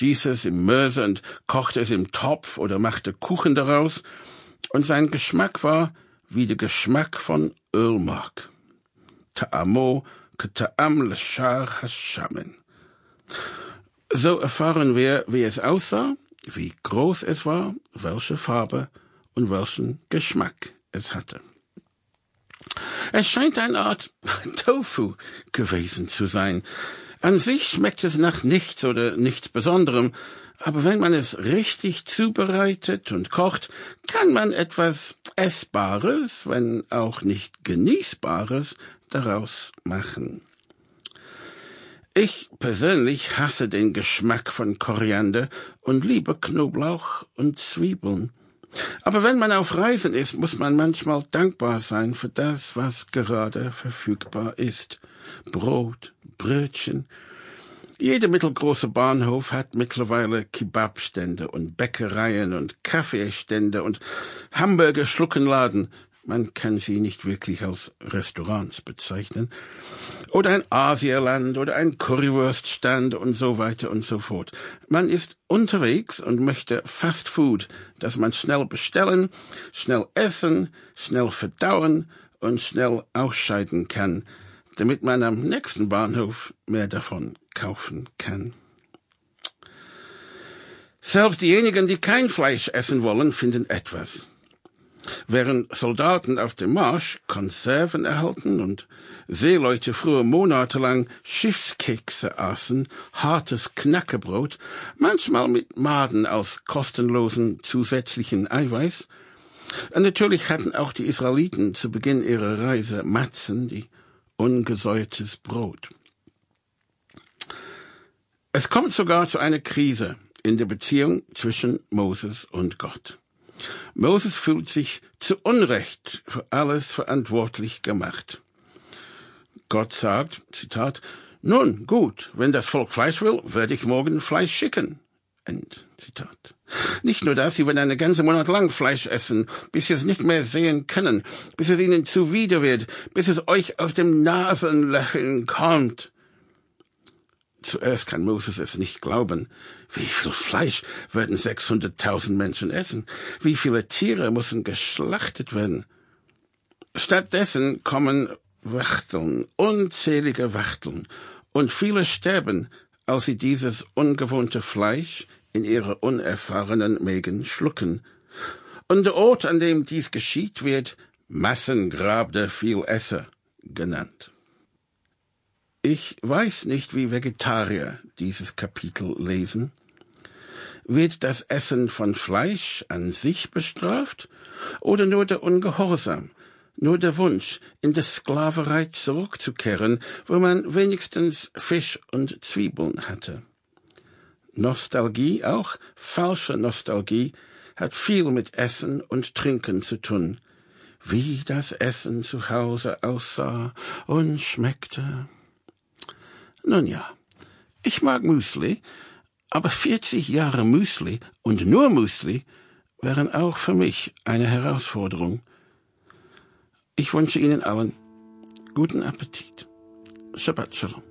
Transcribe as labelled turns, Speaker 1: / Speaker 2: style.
Speaker 1: stieß es im Mörser und kochte es im Topf oder machte Kuchen daraus, und sein Geschmack war wie der Geschmack von Ölmark. Ta'amo keta'am l'shar hashamen. So erfahren wir, wie es aussah, wie groß es war, welche Farbe und welchen Geschmack es hatte. Es scheint eine Art Tofu gewesen zu sein. An sich schmeckt es nach nichts oder nichts Besonderem, aber wenn man es richtig zubereitet und kocht, kann man etwas Essbares, wenn auch nicht Genießbares, daraus machen. Ich persönlich hasse den Geschmack von Koriander und liebe Knoblauch und Zwiebeln. Aber wenn man auf Reisen ist, muss man manchmal dankbar sein für das, was gerade verfügbar ist. Brot, Brötchen. Jeder mittelgroße Bahnhof hat mittlerweile Kebabstände und Bäckereien und Kaffeestände und Hamburger-Schluckenladen. Man kann sie nicht wirklich als Restaurants bezeichnen. Oder ein Asialand oder ein Currywurststand und so weiter und so fort. Man ist unterwegs und möchte Fast Food, das man schnell bestellen, schnell essen, schnell verdauen und schnell ausscheiden kann, damit man am nächsten Bahnhof mehr davon kaufen kann. Selbst diejenigen, die kein Fleisch essen wollen, finden etwas. Während Soldaten auf dem Marsch Konserven erhalten und Seeleute früher monatelang Schiffskekse aßen, hartes Knackebrot, manchmal mit Maden als kostenlosen zusätzlichen Eiweiß. Und natürlich hatten auch die Israeliten zu Beginn ihrer Reise Matzen, die ungesäuertes Brot. Es kommt sogar zu einer Krise in der Beziehung zwischen Moses und Gott. Moses fühlt sich zu Unrecht für alles verantwortlich gemacht. Gott sagt, Zitat, nun gut, wenn das Volk Fleisch will, werde ich morgen Fleisch schicken. End Zitat. Nicht nur das, sie werden einen ganzen Monat lang Fleisch essen, bis sie es nicht mehr sehen können, bis es ihnen zuwider wird, bis es euch aus dem Nasenlöchern kommt. Zuerst kann Moses es nicht glauben. Wie viel Fleisch werden 600.000 Menschen essen? Wie viele Tiere müssen geschlachtet werden? Stattdessen kommen Wachteln, unzählige Wachteln, und viele sterben, als sie dieses ungewohnte Fleisch in ihre unerfahrenen Mägen schlucken. Und der Ort, an dem dies geschieht, wird Massengrab der Vielesser genannt. Ich weiß nicht, wie Vegetarier dieses Kapitel lesen. Wird das Essen von Fleisch an sich bestraft oder nur der Ungehorsam, nur der Wunsch, in die Sklaverei zurückzukehren, wo man wenigstens Fisch und Zwiebeln hatte? Nostalgie, auch falsche Nostalgie, hat viel mit Essen und Trinken zu tun. Wie das Essen zu Hause aussah und schmeckte. Nun ja, ich mag Müsli, aber 40 Jahre Müsli und nur Müsli wären auch für mich eine Herausforderung. Ich wünsche Ihnen allen guten Appetit. Shabbat Shalom.